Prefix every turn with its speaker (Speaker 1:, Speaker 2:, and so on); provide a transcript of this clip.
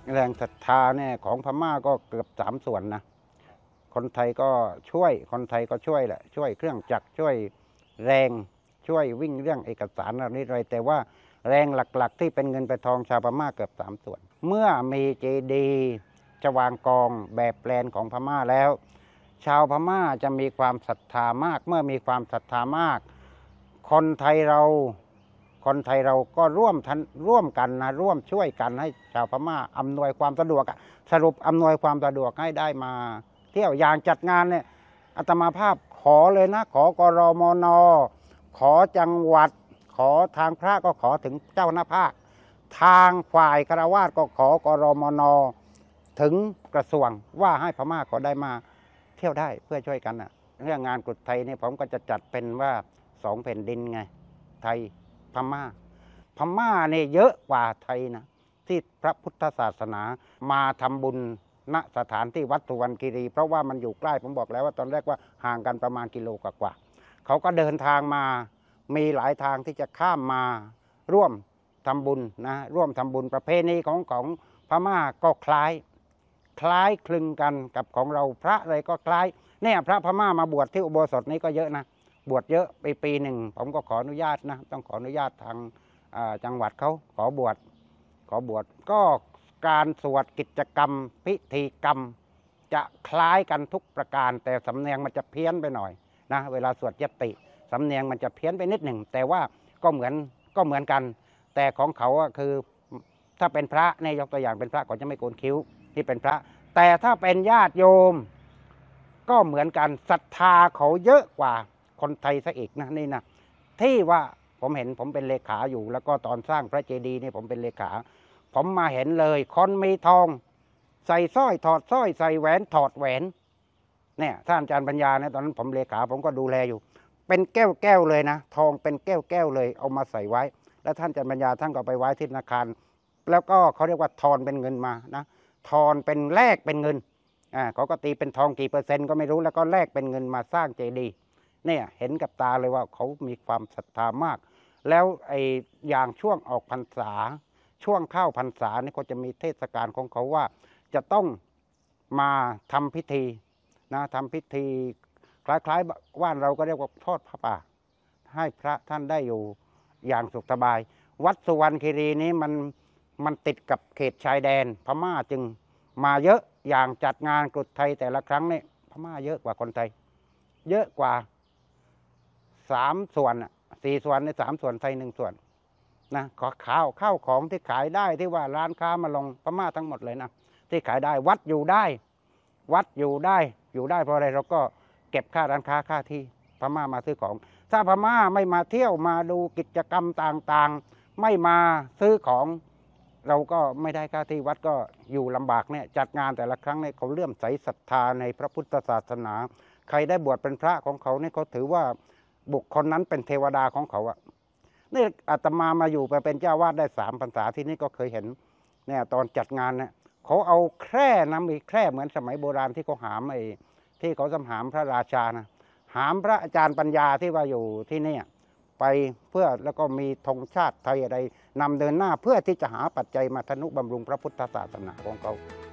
Speaker 1: แรงศรัทธาเนี่ยของพม่าก็เกือบ3 ส่วนนะคนไทยก็ช่วยคนไทยก็ช่วยแหละช่วยเครื่องจักรช่วยแรงช่วยวิ่งเรื่องเอกสารอะไรเลยแต่ว่าแรงหลักๆที่เป็นเงินเป็นทองชาวพม่าเกือบ3 ส่วนเมื่อมีเจดีย์ชวางกองแบบแปลนของพม่าแล้วชาวพม่าจะมีความศรัทธามากเมื่อมีความศรัทธามากคนไทยเราก็ร่วมกันนะร่วมช่วยกันให้ชาวพม่าอำนวยความสะดวกสรุปอำนวยความสะดวกให้ได้มาเที่ยวอย่างจัดงานเนี่ยอาตมาภาพขอเลยนะขอกรมน.ขอจังหวัดขอทางพระก็ขอถึงเจ้าหน้าภาคทางฝ่ายฆราวาสก็ขอกรมน.ถึงกระทรวงว่าให้พม่าก็ได้มาเที่ยวได้เพื่อช่วยกันนะเรื่องงานกุฏไทยเนี่ยผมก็จะจัดเป็นว่า2 แผ่นดินไงไทยพม่าเนี่ยเยอะกว่าไทยนะที่พระพุทธศาสนามาทำบุญณสถานที่วัดสุวรรณคีรีเพราะว่ามันอยู่ใกล้ผมบอกแล้วว่าตอนแรกว่าห่างกันประมาณกิโลกว่าเขาก็เดินทางมามีหลายทางที่จะข้ามมาร่วมทำบุญนะร่วมทำบุญประเพณีของพม่าก็คล้ายคลึงกันกับของเราพระอะไรก็คล้ายเนี่ยพระพม่ามาบวชที่อุโบสถนี้ก็เยอะนะบวชเยอะปีหนึ่งผมก็ขออนุญาตนะต้องขออนุญาตทางจังหวัดเขาขอบวชก็การสวดกิจกรรมพิธีกรรมจะคล้ายกันทุกประการแต่สำเนียงมันจะเพี้ยนไปหน่อยนะเวลาสวดยติสำเนียงมันจะเพี้ยนไปนิดหนึ่งแต่ว่าก็เหมือนกันแต่ของเขาคือถ้าเป็นพระเนี่ยยกตัวอย่างเป็นพระก็จะไม่โกนคิ้วที่เป็นพระแต่ถ้าเป็นญาติโยมก็เหมือนกันศรัทธาเขาเยอะกว่าคนไทยซะอีกนะนี่นะที่ว่าผมเห็นผมเป็นเลขาอยู่แล้วก็ตอนสร้างพระเจดีย์นี่ผมเป็นเลขาผมมาเห็นเลยคนมีทองใส่สร้อยถอดสร้อยใส่แหวนถอดแหวนเนี่ยท่านอาจารย์ปัญญาเนี่ยตอนนั้นผมเลขาผมก็ดูแลอยู่เป็นแก้วเลยนะทองเป็นแก้วเลยเอามาใส่ไว้แล้วท่านอาจารย์ปัญญาท่านก็ไปไว้ที่ธนาคารแล้วก็เขาเรียกว่าทอนเป็นเงินมานะทอนเป็นแลกเป็นเงินเขาก็ตีเป็นทองกี่%ก็ไม่รู้แล้วก็แลกเป็นเงินมาสร้างเจดีย์เนี่ยเห็นกับตาเลยว่าเขามีความศรัทธามากแล้วไอ้อย่างช่วงออกพรรษาช่วงเข้าพรรษานี่ก็จะมีเทศกาลของเขาว่าจะต้องมาทำพิธีนะทำพิธีคล้ายๆว่านเราก็เรียกว่าทอดผ้าป่าให้พระท่านได้อยู่อย่างสุขสบายวัดสุวรรณคีรีนี้มันติดกับเขตชายแดนพม่าจึงมาเยอะอย่างจัดงานกุฏไทยแต่ละครั้งนี่พม่าเยอะกว่าคนไทยเยอะกว่า3 ส่วน4 ส่วนใน3 ส่วนไทย1 ส่วนนะข้าวของที่ขายได้ที่ว่าร้านค้ามาลงพม่าทั้งหมดเลยนะที่ขายได้วัดอยู่ได้เพราะอะไรเราก็เก็บค่าร้านค้าค่าที่พม่ามาซื้อของถ้าพม่าไม่มาเที่ยวมาดูกิจกรรมต่างๆไม่มาซื้อของเราก็ไม่ได้ค่าที่วัดก็อยู่ลำบากเนี่ยจัดงานแต่ละครั้งเนี่ยเขาเลื่อมใสศรัทธาในพระพุทธศาสนาใครได้บวชเป็นพระของเขาเนี่ยเขาถือว่าบุคคลนั้นเป็นเทวดาของเขานี่อาตมาอยู่ไปเป็นเจ้าวาดได้3 พรรษาที่นี่ก็เคยเห็นเนี่ยตอนจัดงานเนี่ยเขาเอาแคร่นะมีแคร่เหมือนสมัยโบราณที่เขาหามที่เขาหามพระราชานะหามพระอาจารย์ปัญญาที่ว่าอยู่ที่นี่ไปเพื่อแล้วก็มีธงชาติไทยอะไรนำเดินหน้าเพื่อที่จะหาปัจจัยมาทนุบำรุงพระพุทธศาสนาของเขา